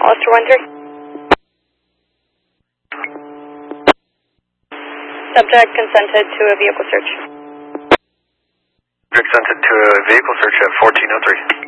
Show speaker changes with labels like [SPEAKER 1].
[SPEAKER 1] Hollister 1-3. Subject consented to a vehicle search.
[SPEAKER 2] Subject consented to a vehicle search at 1403.